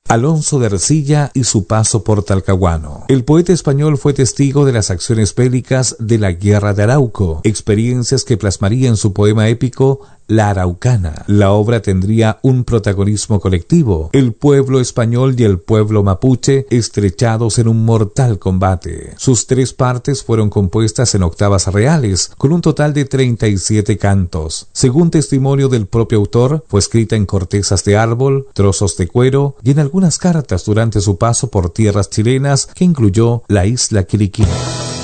Alonso de Ercilla y su paso por Talcahuano. El poeta español fue testigo de las acciones bélicas de la Guerra de Arauco, experiencias que plasmaría en su poema épico La Araucana. La obra tendría un protagonismo colectivo, el pueblo español y el pueblo mapuche estrechados en un mortal combate. Sus 3 partes fueron compuestas en octavas reales, con un total de 37 cantos. Según testimonio del propio autor, fue escrita en cortezas de árbol, trozos de cuero y en algunas cartas durante su paso por tierras chilenas que incluyó la isla Quiriquí.